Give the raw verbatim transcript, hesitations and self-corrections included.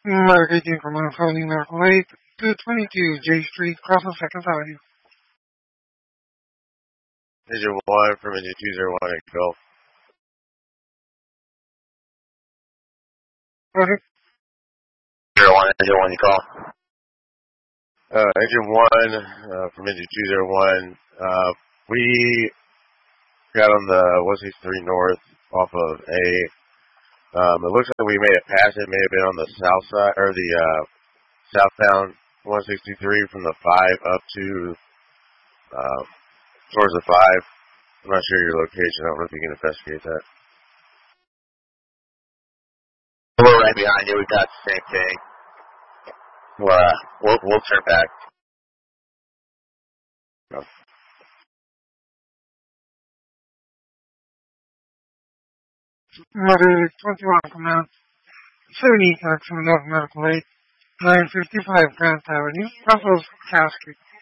Marketing from Unfolding Medical Aid, two twenty-two J Street, Crossville, Second Avenue. Engine one from engine two zero one at Gulf. Okay. zero one, engine one, you call. Uh, engine one, uh, from engine two zero one, uh, we got on the one sixty-three North off of A. Um, it looks like we made a pass. It may have been on the south side, or the, uh, southbound one sixty-three from the five up to, uh, towards the five. I'm not sure your location. I don't know if you can investigate that. We're right behind you. We got the same thing. We'll, uh, we'll, we'll turn back. No. Motor twenty-one Command, seventy Jackson North Medical Aid, nine fifty-five Grant Avenue, Brussels, Cascade.